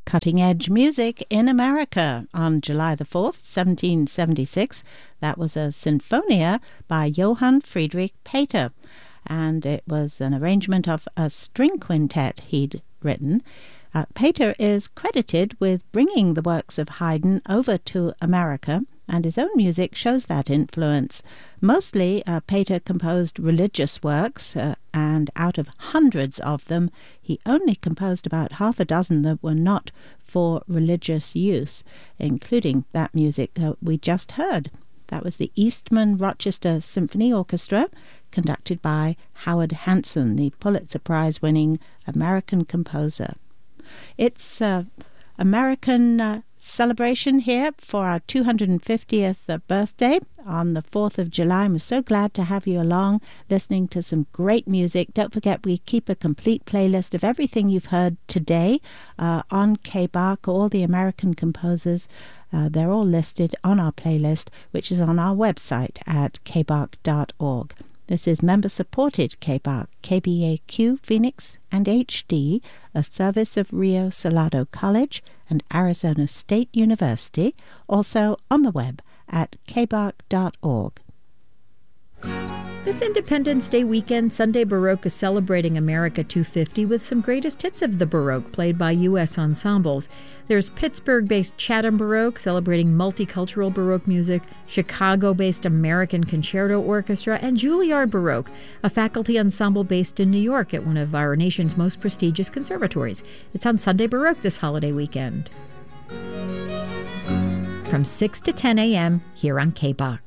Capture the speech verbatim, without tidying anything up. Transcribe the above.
cutting-edge music in America on July the fourth, seventeen seventy-six. That was a sinfonia by Johann Friedrich Pater, and it was an arrangement of a string quintet he'd written. Uh, Pater is credited with bringing the works of Haydn over to America, and his own music shows that influence. Mostly, uh, Pater composed religious works, uh, and out of hundreds of them, he only composed about half a dozen that were not for religious use, including that music that we just heard. That was the Eastman Rochester Symphony Orchestra, conducted by Howard Hanson, the Pulitzer Prize-winning American composer. It's uh, American uh, celebration here for our two hundred fiftieth uh, birthday on the fourth of July. I'm so glad to have you along listening to some great music. Don't forget, we keep a complete playlist of everything you've heard today uh, on K B A R C, all the American composers. Uh, they're all listed on our playlist, which is on our website at k b a r c dot org. This is member-supported K B A R C, K B A Q Phoenix and H D, a service of Rio Salado College and Arizona State University, also on the web at k b a r c dot org. This Independence Day weekend, Sunday Baroque is celebrating America two fifty with some greatest hits of the Baroque played by U S ensembles. There's Pittsburgh-based Chatham Baroque celebrating multicultural Baroque music, Chicago-based American Concerto Orchestra, and Juilliard Baroque, a faculty ensemble based in New York at one of our nation's most prestigious conservatories. It's on Sunday Baroque this holiday weekend. From six to ten a.m. here on K B A R C.